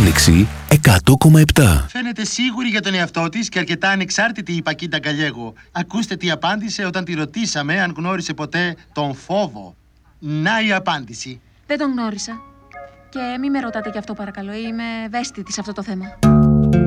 Άνοιξη 100,7. Φαίνεται σίγουρη για τον εαυτό της και αρκετά ανεξάρτητη η Πακίντα Γκαλιέγο. Ακούστε τι απάντησε όταν τη ρωτήσαμε αν γνώρισε ποτέ τον φόβο. Να η απάντηση. Δεν τον γνώρισα. Και μη με ρωτάτε γι' αυτό παρακαλώ. Είμαι ευαίσθητη σε αυτό το θέμα.